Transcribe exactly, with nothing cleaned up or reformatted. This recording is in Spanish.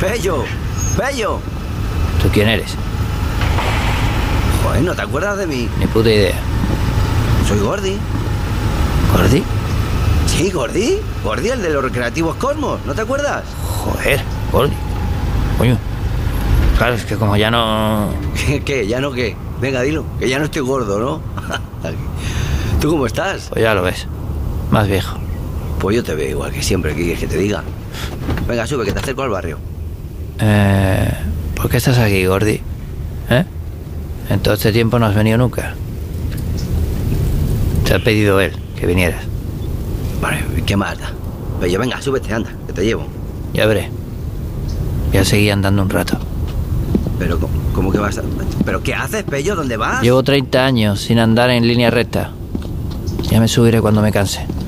Pello, Pello. ¿Tú quién eres? Joder, ¿no te acuerdas de mí? Ni puta idea. Soy Gordi. ¿Gordi? Sí, Gordi. Gordi, el de los recreativos Cosmos, ¿no te acuerdas? Joder, Gordi. Coño. Claro, es que como ya no... ¿Qué? ¿Qué? ¿Ya no qué? Venga, dilo, que ya no estoy gordo, ¿no? ¿Tú cómo estás? Pues ya lo ves. Más viejo. Pues yo te veo igual que siempre, ¿qué quieres que te diga? Venga, sube, que te acerco al barrio. Eh... ¿Por qué estás aquí, Gordi? ¿Eh? En todo este tiempo no has venido nunca. Te ha pedido él que vinieras. Vale, ¿qué más da? Pello, venga, súbete, anda, que te llevo. Ya veré. Ya seguí andando un rato. Pero, ¿cómo, cómo que vas a...? ¿Pero qué haces, Pello? ¿Dónde vas? Llevo treinta años sin andar en línea recta. Ya me subiré cuando me canse.